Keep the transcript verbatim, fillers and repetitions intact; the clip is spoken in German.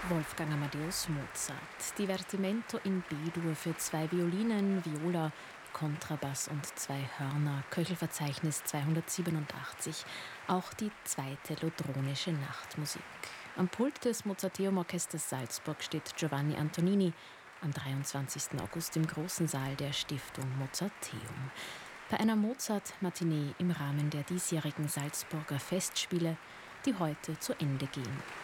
Wolfgang Amadeus Mozart. Divertimento in B-Dur für zwei Violinen, Viola, Kontrabass und zwei Hörner. Köchelverzeichnis zweihundertsiebenundachtzig. Auch die zweite Lodronische Nachtmusik. Am Pult des Mozarteum-Orchesters Salzburg steht Giovanni Antonini. Am dreiundzwanzigsten August im großen Saal der Stiftung Mozarteum. Bei einer Mozart-Matinee im Rahmen der diesjährigen Salzburger Festspiele, die heute zu Ende gehen.